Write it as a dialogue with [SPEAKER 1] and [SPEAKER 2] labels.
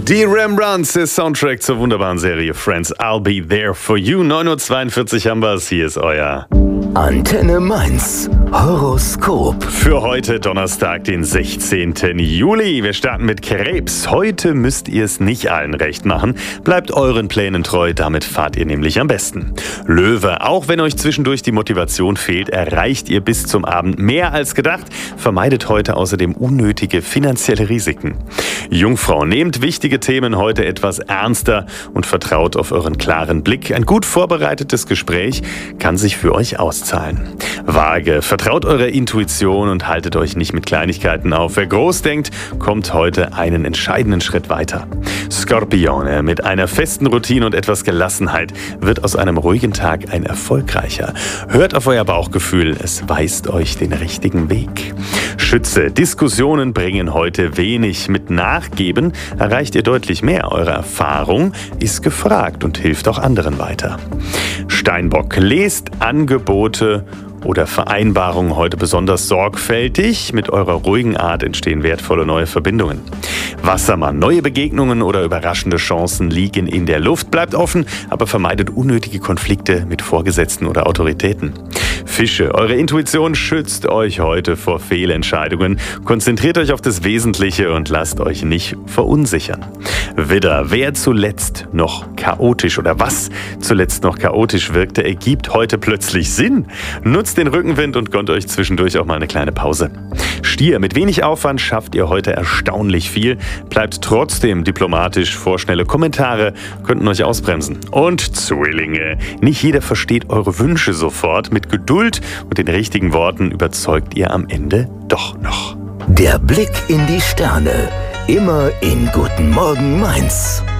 [SPEAKER 1] Die Rembrandts, der Soundtrack zur wunderbaren Serie Friends, I'll Be There For You. 9:42 Uhr haben wir es. Hier ist euer
[SPEAKER 2] Antenne Mainz Horoskop.
[SPEAKER 1] Für heute Donnerstag, den 16. Juli. Wir starten mit Krebs. Heute müsst ihr es nicht allen recht machen. Bleibt euren Plänen treu, damit fahrt ihr nämlich am besten. Löwe, auch wenn euch zwischendurch die Motivation fehlt, erreicht ihr bis zum Abend mehr als gedacht. Vermeidet heute außerdem unnötige finanzielle Risiken. Jungfrau, nehmt wichtige Themen heute etwas ernster und vertraut auf euren klaren Blick. Ein gut vorbereitetes Gespräch kann sich für euch auszahlen. Waage, vertraut eurer Intuition und haltet euch nicht mit Kleinigkeiten auf. Wer groß denkt, kommt heute einen entscheidenden Schritt weiter. Skorpione, mit einer festen Routine und etwas Gelassenheit wird aus einem ruhigen Tag ein erfolgreicher. Hört auf euer Bauchgefühl, es weist euch den richtigen Weg. Schütze, Diskussionen bringen heute wenig. Mit Nachgeben erreicht ihr deutlich mehr. Eure Erfahrung ist gefragt und hilft auch anderen weiter. Steinbock, lest Angebote oder Vereinbarungen heute besonders sorgfältig. Mit eurer ruhigen Art entstehen wertvolle neue Verbindungen. Wassermann, neue Begegnungen oder überraschende Chancen liegen in der Luft. Bleibt offen, aber vermeidet unnötige Konflikte mit Vorgesetzten oder Autoritäten. Fische, eure Intuition schützt euch heute vor Fehlentscheidungen. Konzentriert euch auf das Wesentliche und lasst euch nicht verunsichern. Widder, wer zuletzt noch chaotisch oder was zuletzt noch chaotisch wirkte, ergibt heute plötzlich Sinn. Nutzt den Rückenwind und gönnt euch zwischendurch auch mal eine kleine Pause. Stier, mit wenig Aufwand schafft ihr heute erstaunlich viel. Bleibt trotzdem diplomatisch, vorschnelle Kommentare könnten euch ausbremsen. Und Zwillinge, nicht jeder versteht eure Wünsche sofort. Mit Geduld und den richtigen Worten überzeugt ihr am Ende doch noch.
[SPEAKER 2] Der Blick in die Sterne. Immer in Guten Morgen Mainz.